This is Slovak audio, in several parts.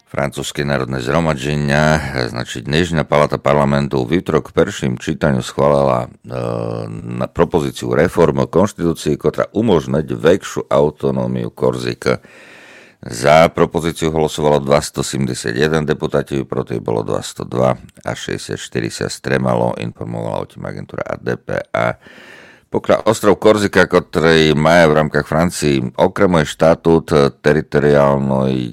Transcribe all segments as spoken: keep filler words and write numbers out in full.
Francúzske národné zhromaždenia, znači dnešná palata parlamentu v útorok k prvším čítaniu schválila e, na propozíciu reformy konštitúcie, ktorá umožniť väčšiu autonómiu Korzika. Za propozíciu hlasovalo dvestosedemdesiatjeden deputáti, proti bolo dvestodva a šesťdesiatštyri sa stremalo, informovala o tým agentúra á dé pé á. Pokiaľ ostrov Korzika, ktorý má v rámkach Francii okrem štatút teritoriálnej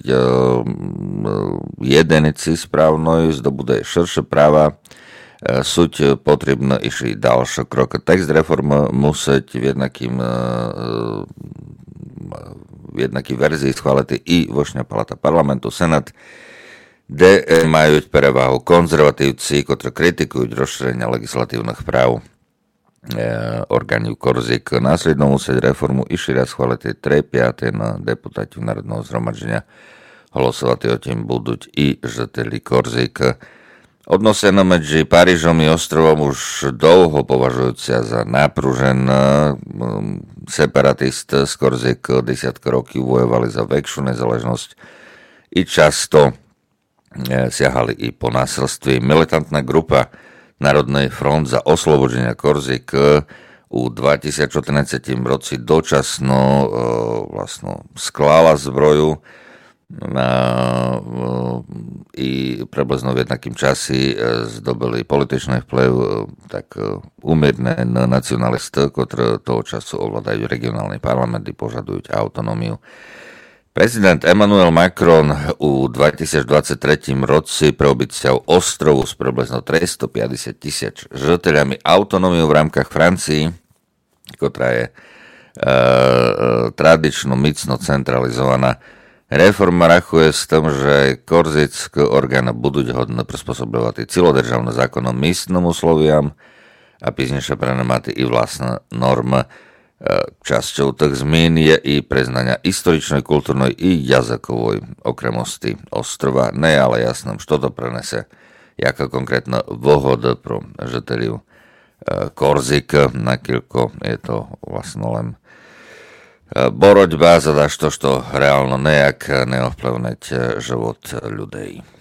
jedinici správnej, zdobude širšie práva, súť potrebno išli ďalšie kroky. Text reformy musieť v jednakým v jednaký verzii schváliti i Vrchná palata parlamentu, Senát, kde majú prevahu konzervatívci, ktorí kritikujú rozšírenie legislatívnych práv orgánu Korzik. Následno musieť reformu i šíria schváliti tri piate na deputáti Národného zhromaždenia. Hlasovať o tým budú i žiteľi Korzik. Odnoseno medzi Parížom i ostrovom už dlho považujúcia za napružen. Separatist z Korzik desiatky rokov bojovali za väčšiu nezaležnosť i často siahali i po násilství. Militantná grupa Národný front za oslobodenie Korzik u dvetisícštrnásť roci dočasno e, vlastno sklála zbroju na, e, i približno v jednakým časi e, zdobili političný vplyv e, tak e, umierné nacionalisty, ktorí toho času ovládajú regionálny parlament i požadujú autonómiu. Prezident Emmanuel Macron u dvetisícdvadsaťtri roci preobícial ostrovu s približno tristopäťdesiat tisíc žiteľami autonómiu v rámkach Francii, ktorá je e, e, tradično micno centralizovaná. Reforma rachuje s tým, že korzické orgány budú hodné prispôsobovať celodržavné zákonom místnym usloviam a píznejšie prenamáty i vlastné normy. Časťou tých zmien je i priznania historičnej, kultúrnej i jazykovej okremosti ostrova. Ne ale jasnom, čo to prenese, jaká konkrétna výhoda pro žiteľov Korzik, nakoľko je to vlastne len boroďba za to, čo reálno nejak neovplyvniť život ľudí.